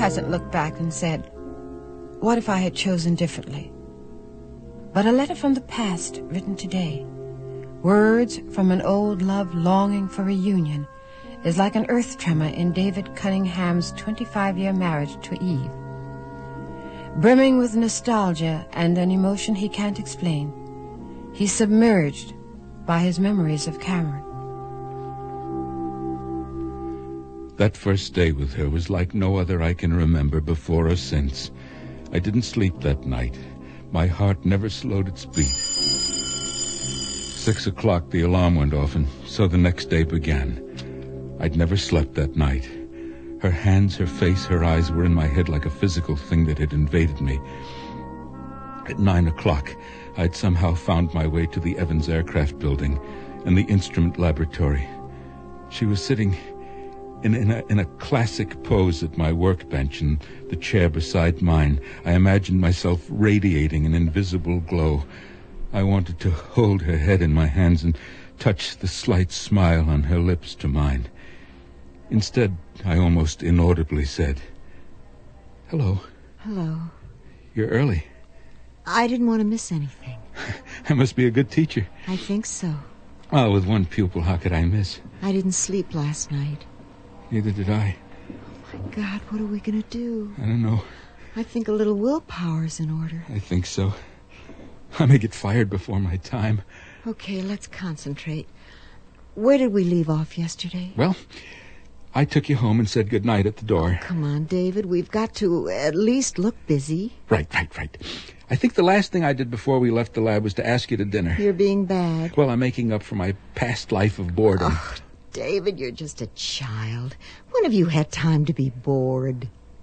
hasn't looked back and said, what if I had chosen differently? But a letter from the past written today, words from an old love longing for reunion, is like an earth tremor in David Cunningham's 25-year marriage to Eve. Brimming with nostalgia and an emotion he can't explain, he's submerged by his memories of Cameron. That first day with her was like no other I can remember before or since. I didn't sleep that night. My heart never slowed its beat. 6 o'clock, the alarm went off, and so the next day began. I'd never slept that night. Her hands, her face, her eyes were in my head like a physical thing that had invaded me. At 9 o'clock, I'd somehow found my way to the Evans Aircraft Building and the instrument laboratory. She was sitting in a classic pose at my workbench, and the chair beside mine. I imagined myself radiating an invisible glow. I wanted to hold her head in my hands and touch the slight smile on her lips to mine. Instead, I almost inaudibly said, "Hello." Hello. You're early. I didn't want to miss anything. I must be a good teacher. I think so. Oh, with one pupil, how could I miss? I didn't sleep last night. Neither did I. Oh, my God, what are we going to do? I don't know. I think a little willpower's in order. I think so. I may get fired before my time. Okay, let's concentrate. Where did we leave off yesterday? Well, I took you home and said goodnight at the door. Oh, come on, David. We've got to at least look busy. Right. I think the last thing I did before we left the lab was to ask you to dinner. You're being bad. Well, I'm making up for my past life of boredom. Oh, David, you're just a child. When have you had time to be bored?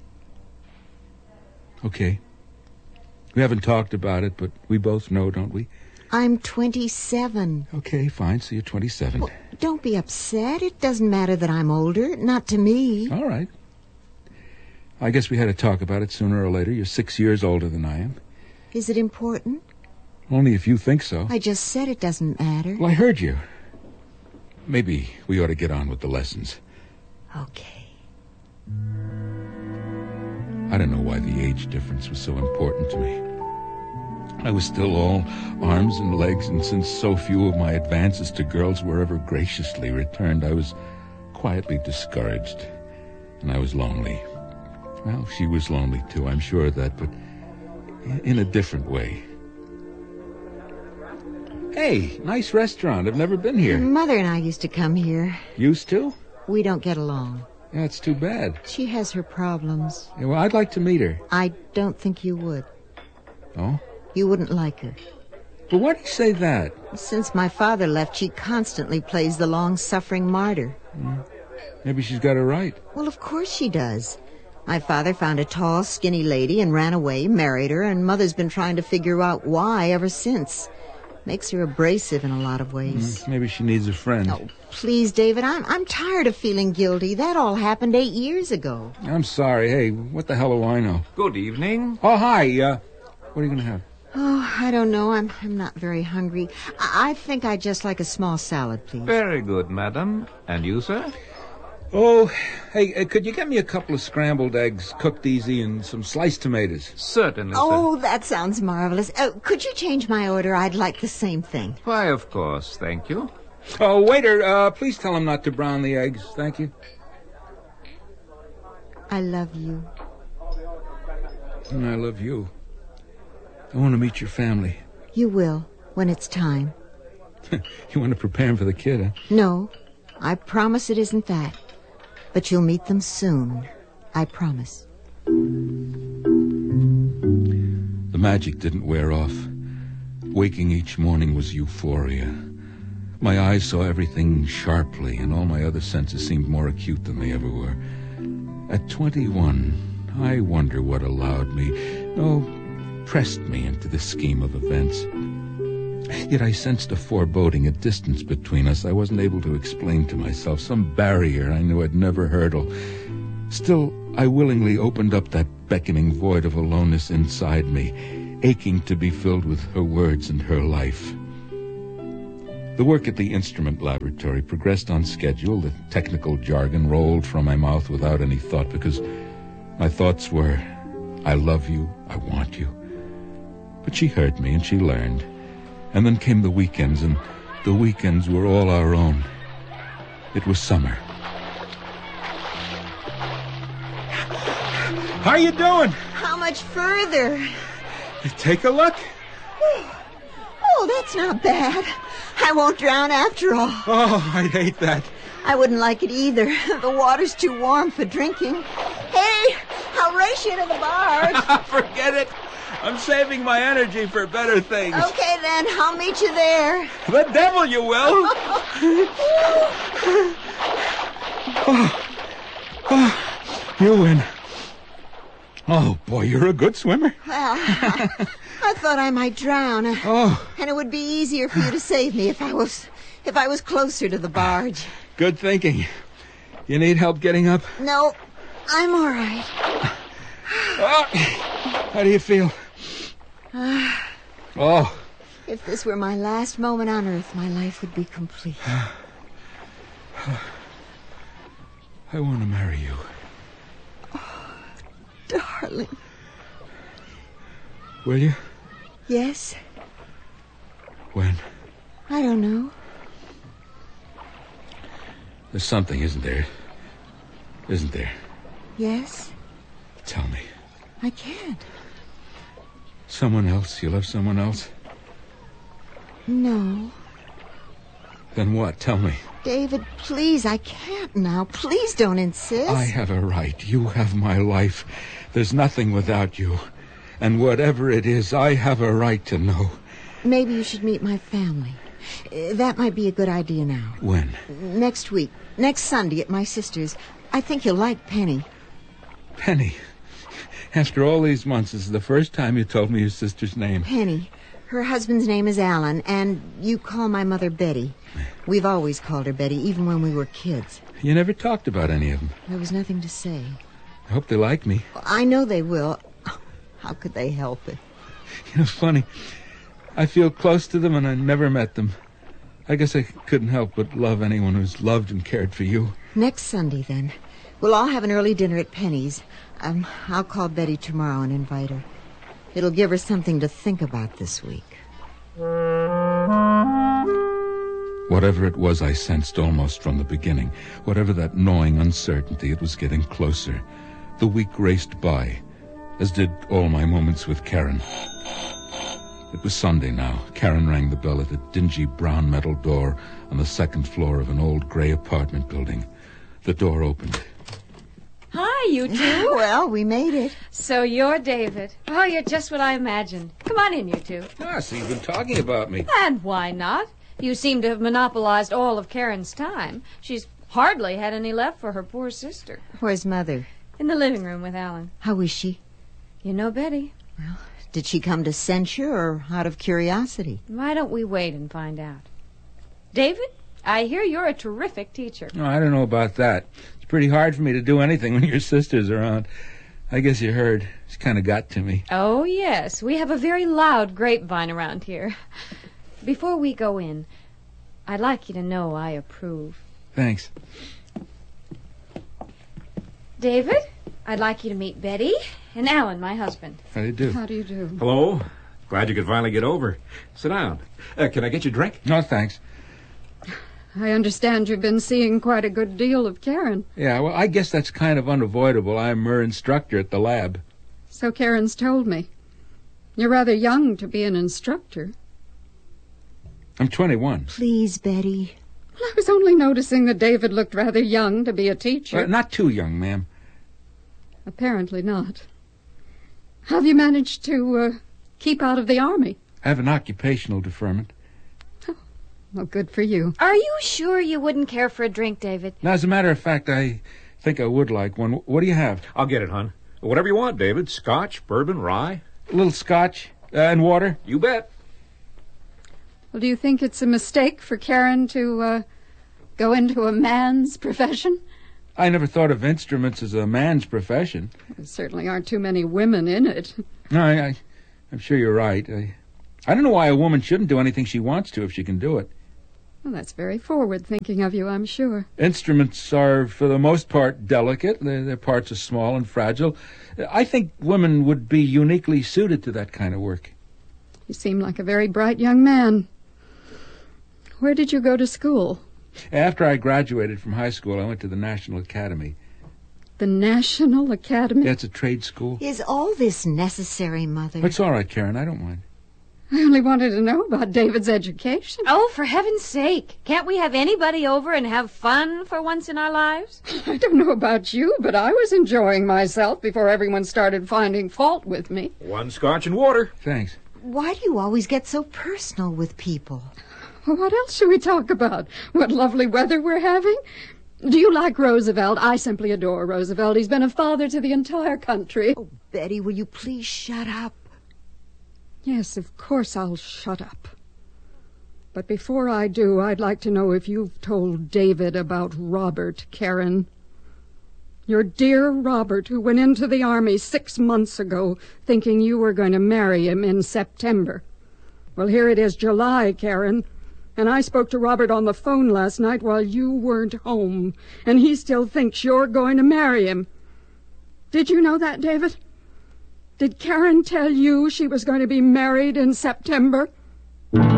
Okay. We haven't talked about it, but we both know, don't we? I'm 27. Okay, fine. So you're 27. Well, don't be upset. It doesn't matter that I'm older. Not to me. All right. I guess we had to talk about it sooner or later. You're 6 years older than I am. Is it important? Only if you think so. I just said it doesn't matter. Well, I heard you. Maybe we ought to get on with the lessons. Okay. I don't know why the age difference was so important to me. I was still all arms and legs, and since so few of my advances to girls were ever graciously returned, I was quietly discouraged, and I was lonely. Well, she was lonely too, I'm sure of that, but in a different way. Hey, nice restaurant. I've never been here. Mother and I used to come here. Used to? We don't get along. Yeah, it's too bad. She has her problems. Yeah, well, I'd like to meet her. I don't think you would. Oh? You wouldn't like her. But why do you say that? Since my father left, she constantly plays the long-suffering martyr. Maybe she's got it right. Well, of course she does. My father found a tall, skinny lady and ran away, married her, and Mother's been trying to figure out why ever since. Makes her abrasive in a lot of ways. Maybe she needs a friend. Oh, please, David, I'm tired of feeling guilty. That all happened 8 years ago. I'm sorry. Hey, what the hell do I know? Good evening. Oh, hi. What are you going to have? Oh, I don't know. I'm not very hungry. I think I'd just like a small salad, please. Very good, madam. And you, sir? Oh, hey, could you get me a couple of scrambled eggs, cooked easy, and some sliced tomatoes? Certainly, sir. Oh, that sounds marvelous. Could you change my order? I'd like the same thing. Why, of course. Thank you. Oh, waiter, please tell him not to brown the eggs. Thank you. I love you. And I love you. I want to meet your family. You will, when it's time. You want to prepare him for the kid, huh? No, I promise it isn't that. But you'll meet them soon. I promise. The magic didn't wear off. Waking each morning was euphoria. My eyes saw everything sharply, and all my other senses seemed more acute than they ever were. At 21, I wonder what allowed me, pressed me into this scheme of events. Yet I sensed a foreboding, a distance between us I wasn't able to explain to myself, some barrier I knew I'd never hurdle. Still, I willingly opened up that beckoning void of aloneness inside me, aching to be filled with her words and her life. The work at the instrument laboratory progressed on schedule. The technical jargon rolled from my mouth without any thought, because My thoughts were, I love you, I want you. But she heard me and she learned. And then came the weekends, and the weekends were all our own. It was summer. How you doing? How much further? Take a look. Oh, that's not bad. I won't drown after all. Oh, I'd hate that. I wouldn't like it either. The water's too warm for drinking. Hey, I'll race you to the barge. Forget it. I'm saving my energy for better things. Okay, then. I'll meet you there. The devil you will. You win. Oh, boy, you're a good swimmer. Well, I thought I might drown. Oh. And it would be easier for you to save me if I was closer to the barge. Good thinking. You need help getting up? No, I'm all right. Oh. How do you feel? Oh. If this were my last moment on Earth, my life would be complete. I want to marry you. Darling. Will you? Yes? When? I don't know. There's something, isn't there? Isn't there? Yes? Tell me. I can't. Someone else? You love someone else? No. Then what? Tell me. David, please, I can't now. Please don't insist. I have a right. You have my life. There's nothing without you. And whatever it is, I have a right to know. Maybe you should meet my family. That might be a good idea now. When? Next week. Next Sunday at my sister's. I think you'll like Penny. Penny. After all these months, this is the first time you told me your sister's name. Penny. Her husband's name is Alan, and you call my mother Betty. We've always called her Betty, even when we were kids. You never talked about any of them. There was nothing to say. I hope they like me. I know they will. How could they help it? You know, funny. I feel close to them, and I never met them. I guess I couldn't help but love anyone who's loved and cared for you. Next Sunday, then. We'll all have an early dinner at Penny's. I'll call Betty tomorrow and invite her. It'll give her something to think about this week. Whatever it was I sensed almost from the beginning, whatever that gnawing uncertainty, it was getting closer. The week raced by, as did all my moments with Karen. It was Sunday now. Karen rang the bell at a dingy brown metal door on the second floor of an old gray apartment building. The door opened. Hi, you two. Well, we made it. So you're David. Oh, you're just what I imagined. Come on in, you two. Ah, so you've been talking about me. And why not? You seem to have monopolized all of Karen's time. She's hardly had any left for her poor sister. Where's Mother? In the living room with Alan. How is she? You know Betty. Well, did she come to censure or out of curiosity? Why don't we wait and find out? David, I hear you're a terrific teacher. Oh, I don't know about that. It's pretty hard for me to do anything when your sister's around. I guess you heard. She kind of got to me. Oh, yes. We have a very loud grapevine around here. Before we go in, I'd like you to know I approve. Thanks. David, I'd like you to meet Betty and Alan, my husband. How do you do? How do you do? Hello. Glad you could finally get over. Sit down. Can I get you a drink? No, thanks. I understand you've been seeing quite a good deal of Karen. Yeah, well, I guess that's kind of unavoidable. I'm her instructor at the lab. So Karen's told me. You're rather young to be an instructor. I'm 21. Please, Betty. Well, I was only noticing that David looked rather young to be a teacher. Not too young, ma'am. Apparently not. How have you managed to keep out of the army? I have an occupational deferment. Well, good for you. Are you sure you wouldn't care for a drink, David? Now, as a matter of fact, I think I would like one. What do you have? I'll get it, hon. Whatever you want, David. Scotch, bourbon, rye. A little scotch and water? You bet. Well, do you think it's a mistake for Karen to go into a man's profession? I never thought of instruments as a man's profession. There certainly aren't too many women in it. No, I'm sure you're right. I don't know why a woman shouldn't do anything she wants to if she can do it. Well, that's very forward-thinking of you, I'm sure. Instruments are, for the most part, delicate. Their parts are small and fragile. I think women would be uniquely suited to that kind of work. You seem like a very bright young man. Where did you go to school? After I graduated from high school, I went to the National Academy. The National Academy? That's a trade school. Is all this necessary, Mother? It's all right, Karen. I don't mind. I only wanted to know about David's education. Oh, for heaven's sake. Can't we have anybody over and have fun for once in our lives? I don't know about you, but I was enjoying myself before everyone started finding fault with me. One scotch and water. Thanks. Why do you always get so personal with people? Well, what else should we talk about? What lovely weather we're having? Do you like Roosevelt? I simply adore Roosevelt. He's been a father to the entire country. Oh, Betty, will you please shut up? Yes, of course I'll shut up. But before I do, I'd like to know if you've told David about Robert, Karen. Your dear Robert, who went into the army 6 months ago, thinking you were going to marry him in September. Well, here it is July, Karen. And I spoke to Robert on the phone last night while you weren't home, and he still thinks you're going to marry him. Did you know that, David? Did Karen tell you she was going to be married in September?